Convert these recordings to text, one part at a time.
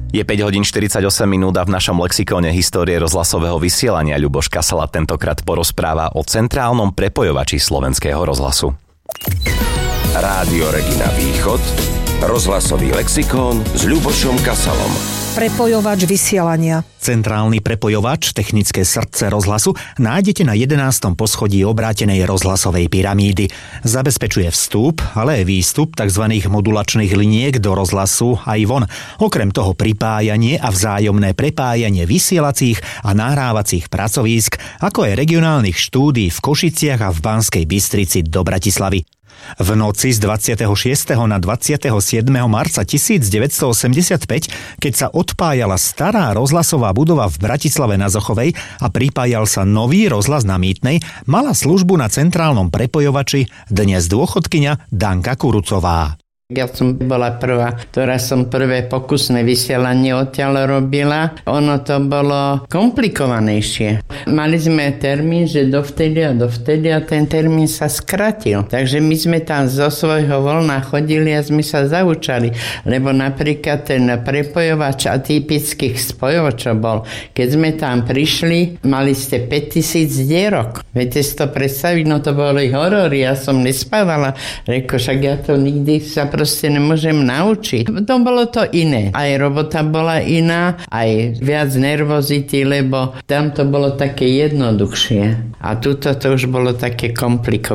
Je 5 hodín 48 minút a v našom lexikóne histórie rozhlasového vysielania Ľuboš Kasala tentokrát porozpráva o centrálnom prepojovači slovenského rozhlasu. Rádio Regina Východ, rozhlasový lexikón s Ľubošom Kasalom. Prepojovač vysielania. Centrálny prepojovač, technické srdce rozhlasu, nájdete na 11. poschodí obrátenej rozhlasovej pyramídy. Zabezpečuje vstup, ale aj výstup tzv. Modulačných liniek do rozhlasu aj von. Okrem toho pripájanie a vzájomné prepájanie vysielacích a nahrávacích pracovísk, ako aj regionálnych štúdií v Košiciach a v Banskej Bystrici do Bratislavy. V noci z 26. na 27. marca 1985, keď sa odpájala stará rozhlasová budova v Bratislave na Zochovej a pripájal sa nový rozhlas na Mýtnej, mala službu na centrálnom prepojovači dnes dôchodkyňa Danka Kurucová. Ja som bola prvá, ktorá som prvé pokusné vysielanie odtiaľ robila. Ono to bolo komplikovanejšie. Mali sme termín, že dovtedy a ten termín sa skratil. Takže my sme tam zo svojho voľna chodili a sme sa zaučali. Lebo napríklad ten prepojovač atypických spojov, čo bol, keď sme tam prišli, mali ste 5000 dierok. Viete si to predstaviť? No to boli horory. Ja som nespávala. Reko, však ja to nikdy sa proste nemôžem naučiť. To bolo to iné. Aj robota bola iná, aj viac nervozity, lebo tam to bolo také jednoduchšie. A tuto to už bolo také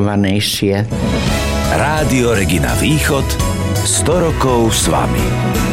komplikovanejšie. Rádio Regina Východ, 100 rokov s vami.